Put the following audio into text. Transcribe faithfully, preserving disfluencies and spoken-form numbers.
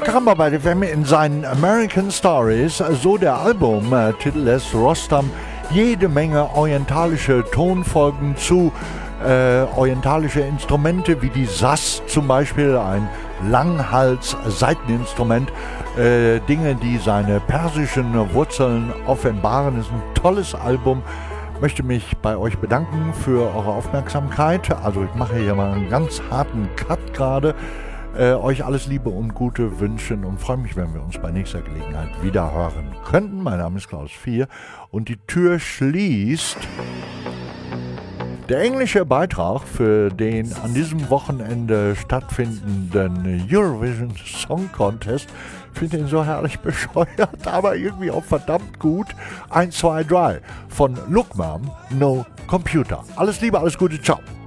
Kammerarbeit F M in seinen American Stories, so der Albumtitel lässt Rostam jede Menge orientalische Tonfolgen zu, äh, orientalische Instrumente wie die Saz zum Beispiel, ein Langhals-Saiteninstrument, äh, Dinge, die seine persischen Wurzeln offenbaren. Das ist ein tolles Album. Möchte mich bei euch bedanken für eure Aufmerksamkeit. Also ich mache hier mal einen ganz harten Cut gerade. Äh, euch alles Liebe und Gute wünschen und freue mich, wenn wir uns bei nächster Gelegenheit wieder hören könnten. Mein Name ist Klaus Vier und die Tür schließt der englische Beitrag für den an diesem Wochenende stattfindenden Eurovision Song Contest. Ich finde ihn so herrlich bescheuert, aber irgendwie auch verdammt gut. eins, zwei, drei von Look Mom, No Computer. Alles Liebe, alles Gute, ciao.